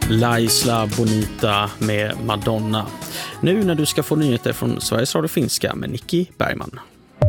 La Isla Bonita med Madonna. Nu när du ska få nyheter från Sveriges Radio Finska med Nicky Bergman.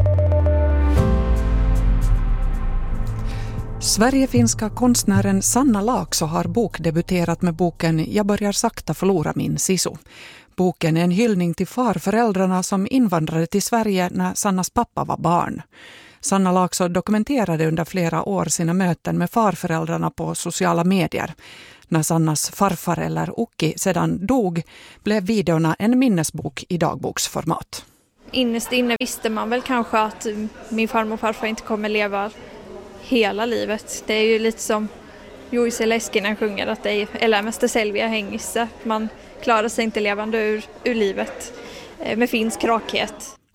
Sverigefinska konstnären Sanna Laakso har bokdebuterat med boken Jag börjar sakta förlora min sisu. Boken är en hyllning till farföräldrarna som invandrade till Sverige när Sannas pappa var barn. Sanna Laakso dokumenterade under flera år sina möten med farföräldrarna på sociala medier. När Sannas farfar eller Ukki sedan dog blev videorna en minnesbok i dagboksformat. Innerst inne visste man väl kanske att min farmor och farfar inte kommer leva hela livet. Det är ju lite som Juise Leskinen sjunger att det är elämästä selviä hengissä. Man klarar sig inte levande ur livet med finsk rakhet.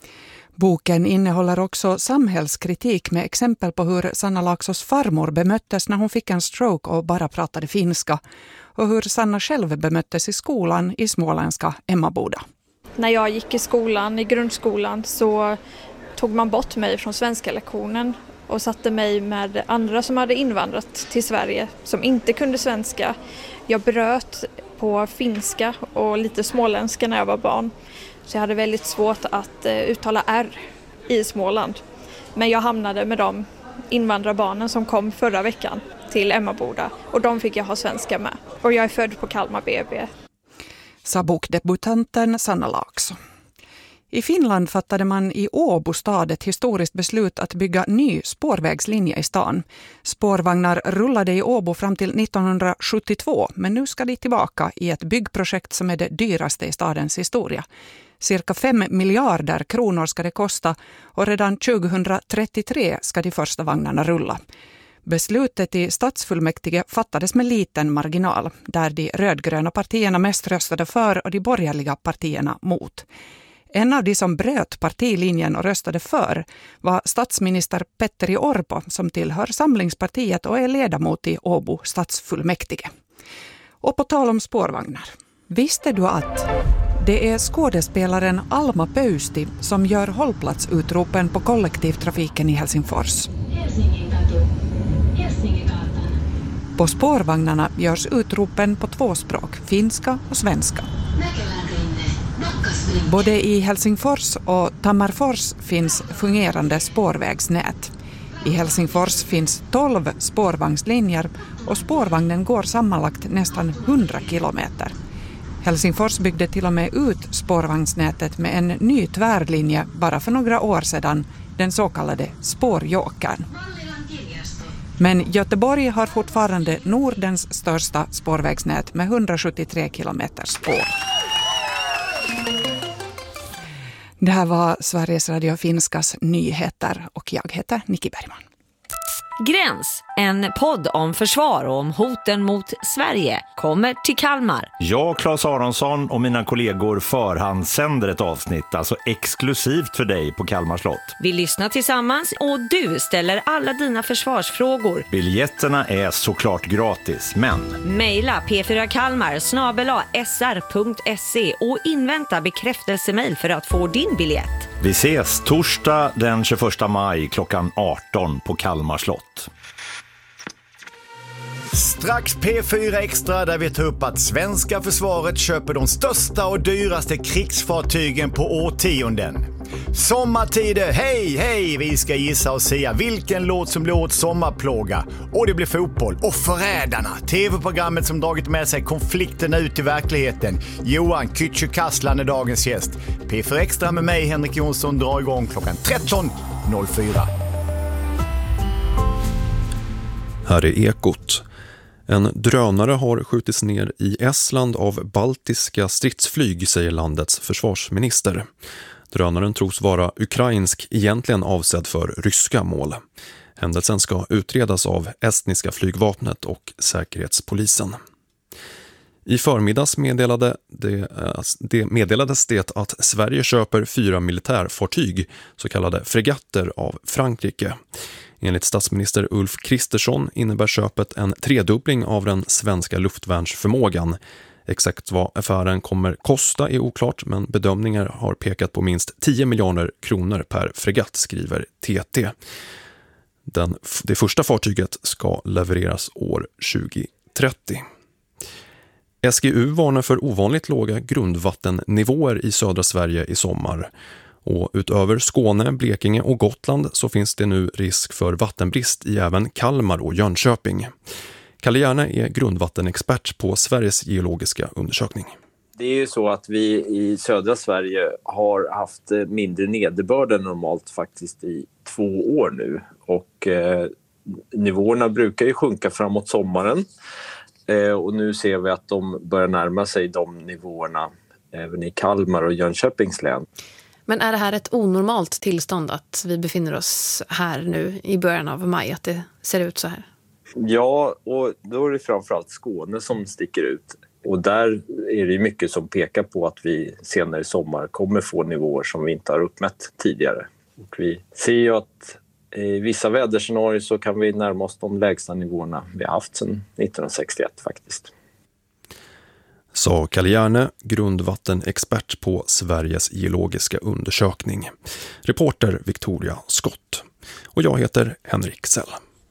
Boken innehåller också samhällskritik med exempel på hur Sanna Laaksos farmor bemöttes när hon fick en stroke och bara pratade finska och hur Sanna själv bemöttes i skolan i småländska Emmaboda. När jag gick i skolan, i grundskolan, så tog man bort mig från svenska lektionen och satte mig med andra som hade invandrat till Sverige som inte kunde svenska. Jag bröt på finska och lite småländska när jag var barn. Så jag hade väldigt svårt att uttala R i Småland. Men jag hamnade med de invandrarbarnen som kom förra veckan till Emmaboda. Och de fick jag ha svenska med. Och jag är född på Kalmar BB. Sa bokdebutanten Sanna Laakso. I Finland fattade man i Åbo stad ett historiskt beslut att bygga ny spårvägslinje i stan. Spårvagnar rullade i Åbo fram till 1972, men nu ska de tillbaka i ett byggprojekt som är det dyraste i stadens historia. Cirka 5 miljarder kronor ska det kosta och redan 2033 ska de första vagnarna rulla. Beslutet i stadsfullmäktige fattades med liten marginal, där de rödgröna partierna mest röstade för och de borgerliga partierna mot. En av de som bröt partilinjen och röstade för var statsminister Petteri Orpo som tillhör Samlingspartiet och är ledamot i Åbo stadsfullmäktige. Och på tal om spårvagnar. Visste du att det är skådespelaren Alma Pöysti som gör hållplatsutropen på kollektivtrafiken i Helsingfors? På spårvagnarna görs utropen på 2 språk, finska och svenska. Både i Helsingfors och Tammerfors finns fungerande spårvägsnät. I Helsingfors finns 12 spårvagnslinjer och spårvagnen går sammanlagt nästan 100 kilometer. Helsingfors byggde till och med ut spårvagnsnätet med en ny tvärlinje bara för några år sedan, den så kallade spårjokern. Men Göteborg har fortfarande Nordens största spårvägsnät med 173 kilometer spår. Det här var Sveriges Radio Finskas nyheter och jag heter Nicky Bergman. Gräns, en podd om försvar och om hoten mot Sverige, kommer till Kalmar. Jag, Claes Aronsson och mina kollegor förhandsänder ett avsnitt, alltså exklusivt för dig på Kalmar slott. Vi lyssnar tillsammans och du ställer alla dina försvarsfrågor. Biljetterna är såklart gratis, men... Maila p4kalmar@sr.se och invänta bekräftelsemail för att få din biljett. Vi ses torsdag den 21 maj klockan 18 på Kalmar slott. Strax P4 Extra där vi tar upp att svenska försvaret köper de största och dyraste krigsfartygen på årtionden. Sommartider, hej, vi ska gissa och säga vilken låt som blir åt sommarplåga. Och det blir fotboll. Och Förrädarna, tv-programmet som dragit med sig konflikterna ut i verkligheten. Johan Kücükaslan är dagens gäst. P4 Extra med mig, Henrik Jonsson, drar igång klockan 13.04. Här är Ekot. En drönare har skjutits ner i Estland av baltiska stridsflyg, säger landets försvarsminister. Drönaren tros vara ukrainsk, egentligen avsedd för ryska mål. Händelsen ska utredas av estniska flygvapnet och säkerhetspolisen. I förmiddags meddelades det att Sverige köper 4 militärfartyg, så kallade fregatter, av Frankrike. Enligt statsminister Ulf Kristersson innebär köpet en tredubbling av den svenska luftvärnsförmågan. Exakt vad affären kommer kosta är oklart, men bedömningar har pekat på minst 10 miljarder kronor per fregatt, skriver TT. Det första fartyget ska levereras år 2030. SGU varnar för ovanligt låga grundvattennivåer i södra Sverige i sommar. Och utöver Skåne, Blekinge och Gotland så finns det nu risk för vattenbrist i även Kalmar och Jönköping. Kalle Järne är grundvattenexpert på Sveriges geologiska undersökning. Det är ju så att vi i södra Sverige har haft mindre nederbörd än normalt faktiskt i 2 år nu. Och nivåerna brukar ju sjunka framåt sommaren. Och nu ser vi att de börjar närma sig de nivåerna även i Kalmar och Jönköpings län. Men är det här ett onormalt tillstånd att vi befinner oss här nu i början av maj, att det ser ut så här? Ja, och då är det framförallt Skåne som sticker ut. Och där är det mycket som pekar på att vi senare i sommar kommer få nivåer som vi inte har uppmätt tidigare. Och vi ser ju att i vissa väderscenarier så kan vi närma oss de lägsta nivåerna vi har haft sedan 1961 faktiskt. Sa Kalle Järne, grundvattenexpert på Sveriges geologiska undersökning. Reporter Victoria Skott. Och jag heter Henrik Sell.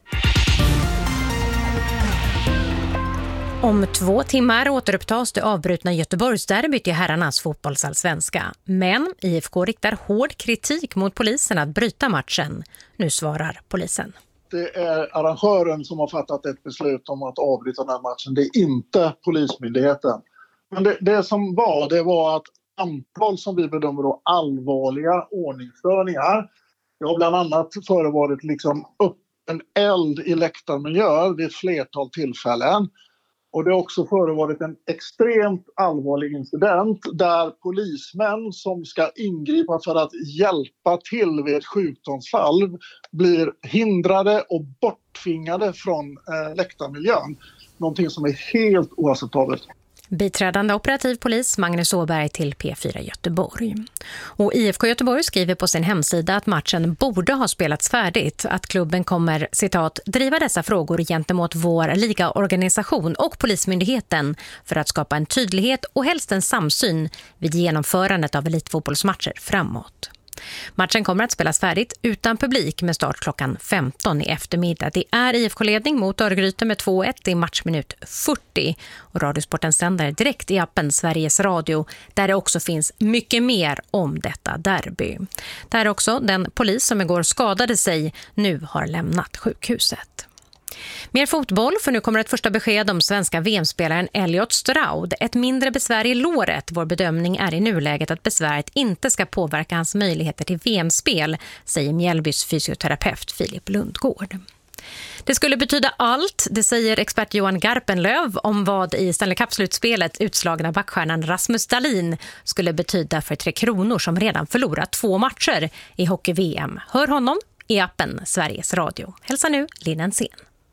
Om 2 timmar återupptas det avbrutna Göteborgsderbyt i herrarnas fotbollsallsvenska. Men IFK riktar hård kritik mot polisen att bryta matchen. Nu svarar polisen. Det är arrangören som har fattat ett beslut om att avbryta den här matchen. Det är inte polismyndigheten. Men det som var att antal som vi bedömer då allvarliga ordningsstörningar. Det har bland annat förevarit öppen eld i läktarmiljö vid ett flertal tillfällen. Och det har också förevarit en extremt allvarlig incident där polismän som ska ingripa för att hjälpa till vid ett sjukdomsfall blir hindrade och borttvingade från läktarmiljön. Någonting som är helt oacceptabelt. Biträdande operativ polis Magnus Åberg till P4 Göteborg. Och IFK Göteborg skriver på sin hemsida att matchen borde ha spelats färdigt. Att klubben kommer, citat, driva dessa frågor gentemot vår ligaorganisation och polismyndigheten för att skapa en tydlighet och helst en samsyn vid genomförandet av elitfotbollsmatcher framåt. Matchen kommer att spelas färdigt utan publik med start klockan 15 i eftermiddag. Det är IFK-ledning mot Örgryte med 2-1 i matchminut 40. Och Radiosporten sänder direkt i appen Sveriges Radio där det också finns mycket mer om detta derby. Där också den polis som igår skadade sig nu har lämnat sjukhuset. Mer fotboll, för nu kommer ett första besked om svenska VM-spelaren Elliot Stroud. Ett mindre besvär i låret. Vår bedömning är i nuläget att besväret inte ska påverka hans möjligheter till VM-spel, säger Mjällbys fysioterapeut Filip Lundgård. Det skulle betyda allt, det säger expert Johan Garpenlöv om vad i Stanley Cup-slutspelet utslagna backstjärnan Rasmus Dahlin skulle betyda för Tre Kronor som redan förlorat 2 matcher i hockey-VM. Hör honom i appen Sveriges Radio. Hälsa nu Linn Sen.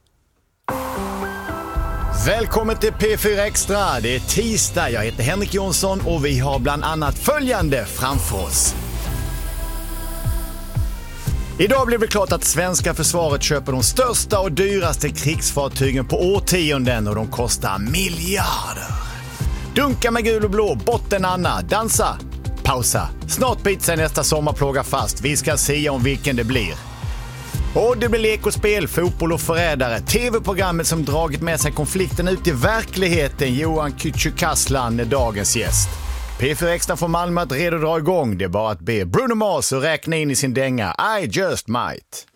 Välkommen till P4 Extra. Det är tisdag. Jag heter Henrik Jonsson och vi har bland annat följande framför oss. Idag blev det klart att svenska försvaret köper de största och dyraste krigsfartygen på årtionden och de kostar miljarder. Dunka med gul och blå, botten Anna, dansa, pausa. Snart biter sig nästa sommarplåga fast. Vi ska se om vilken det blir. Och det blir lek och spel, fotboll och förrädare. TV-programmet som dragit med sig konflikten ut i verkligheten. Johan Kücükaslan är dagens gäst. P4 Extra från Malmö att redo dra igång. Det är bara att be Bruno Mars och räkna in i sin dänga I just might.